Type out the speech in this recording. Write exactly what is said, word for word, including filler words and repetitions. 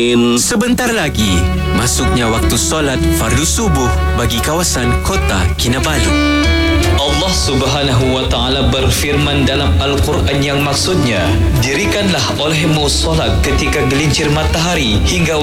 Sebentar lagi, masuknya waktu solat fardu subuh bagi kawasan Kota Kinabalu. Allah Subhanahu wa Ta'ala berfirman dalam Al-Quran yang maksudnya, dirikanlah olehmu solat ketika gelincir matahari hingga